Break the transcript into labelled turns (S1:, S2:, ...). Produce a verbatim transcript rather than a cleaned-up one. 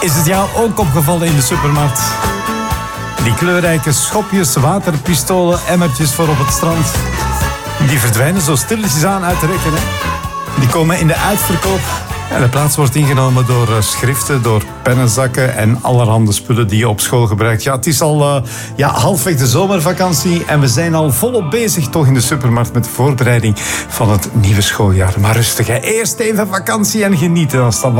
S1: Is het jou ook opgevallen in de supermarkt? Die kleurrijke schopjes, waterpistolen, emmertjes voor op het strand. Die verdwijnen zo stilletjes aan uit de rekken. Hè? Die komen in de uitverkoop. Ja, de plaats wordt ingenomen door uh, schriften, door pennenzakken en allerhande spullen die je op school gebruikt. Ja, het is al uh, ja, halfweg de zomervakantie en we zijn al volop bezig toch in de supermarkt met de voorbereiding van het nieuwe schooljaar. Maar rustig, hè. Eerst even vakantie en genieten als dat